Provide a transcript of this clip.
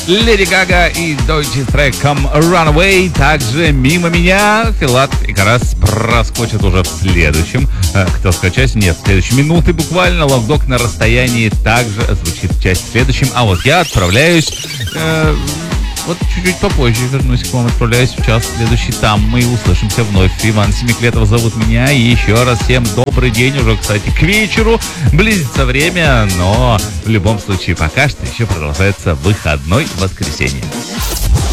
Леди Гага и Дойче с треком Runaway. Также мимо меня Филат и Карас проскочат уже в следующем. Хотел сказать часть, нет, в следующей минуты буквально. Ловдок на расстоянии также звучит часть в следующем. А вот я отправляюсь... Вот чуть-чуть попозже вернусь к вам, отправляюсь в час следующий. Там мы услышимся вновь. Иван Семиклетов зовут меня. И еще раз всем добрый день. Уже, кстати, к вечеру близится время. Но в любом случае пока что еще продолжается выходной воскресенье.